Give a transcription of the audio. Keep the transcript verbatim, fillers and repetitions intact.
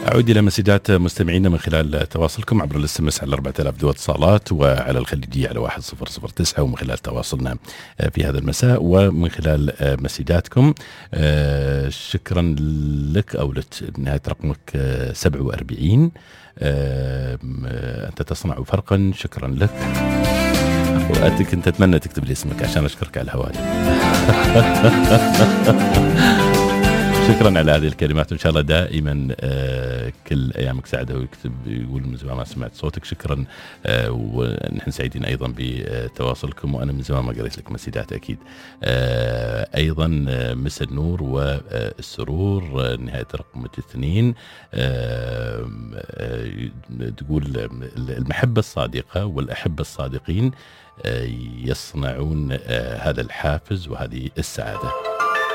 أعود إلى مسجات مستمعينا من خلال تواصلكم عبر الاس ام اس على أربعة آلاف دو اتصالات، وعلى الخليجية على واحد صفر صفر تسعة، ومن خلال تواصلنا في هذا المساء ومن خلال مسجاتكم. شكرا لك أو لك، نهاية رقمك سبعة وأربعين. أنت تصنع فرقا، شكرا لك. وأنت كنت أتمنى تكتب لي اسمك عشان أشكرك على الهواء. شكرا على هذه الكلمات، وإن شاء الله دائما آه كل أيامك سعادة. ويكتب يقول من زمان ما سمعت صوتك، شكرا. آه ونحن سعيدين أيضا بتواصلكم، وأنا من زمان ما قريت لك مسيدات أكيد. آه أيضا آه مسا النور والسرور، آه نهاية رقم اثنين. آه آه تقول المحبة الصادقة والأحبة الصادقين آه يصنعون آه هذا الحافز وهذه السعادة.